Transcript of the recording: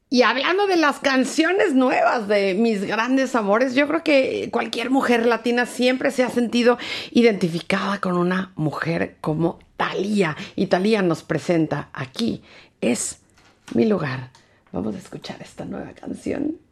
Y hablando de las canciones nuevas de mis grandes amores, yo creo que cualquier mujer latina siempre se ha sentido identificada con una mujer como Thalía. Y Thalía nos presenta Aquí es mi lugar. Vamos a escuchar esta nueva canción.